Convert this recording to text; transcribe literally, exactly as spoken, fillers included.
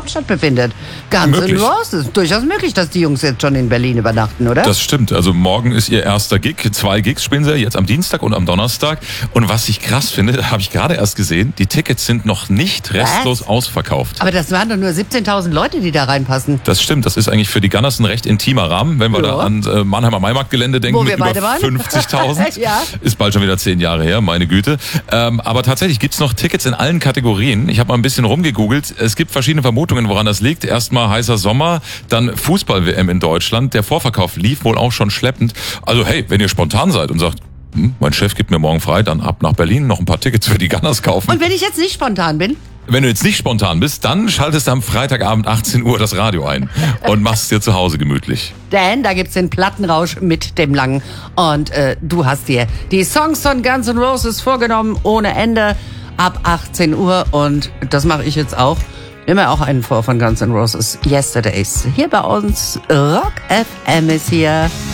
Hauptstadt befindet. Guns N' Roses. Durchaus möglich, dass die Jungs jetzt schon in Berlin übernachten, oder? Das stimmt. Also morgen ist ihr erster Gig. Zwei Gigs spielen sie jetzt am Dienstag und am Donnerstag. Und was ich krass finde, habe ich gerade erst gesehen, die Tickets sind noch nicht restlos was? ausverkauft. Aber das waren doch nur siebzehntausend Leute, die da reinpassen. Das stimmt. Das ist eigentlich für die Gunners ein recht intimer Rahmen. Wenn wir ja. da an äh, Mannheimer Maimarktgelände denken, wo wir mit beide über waren. fünfzigtausend. ja. Ist bald schon wieder zehn Jahre her, meine Güte. Ähm, aber tatsächlich gibt's noch Tickets in allen Kategorien. Ich habe mal ein bisschen rumgegoogelt. Es gibt verschiedene Vermutungen, woran das liegt. Erstmal heißer Sommer, dann Fußball-W M in Deutschland. Der Vorverkauf lief wohl auch schon schleppend. Also hey, wenn ihr spontan seid und sagt, hm, mein Chef gibt mir morgen frei, dann ab nach Berlin, noch ein paar Tickets für die Gunners kaufen. Und wenn ich jetzt nicht spontan bin? Wenn du jetzt nicht spontan bist, dann schaltest du am Freitagabend achtzehn Uhr das Radio ein und machst es dir zu Hause gemütlich. Denn da gibt's den Plattenrausch mit dem Langen. Und äh, du hast dir die Songs von Guns N' Roses vorgenommen, ohne Ende, ab achtzehn Uhr. Und das mache ich jetzt auch. Nimm mir auch einen vor von Guns N' Roses, Yesterdays. Hier bei uns, Rock F M ist hier.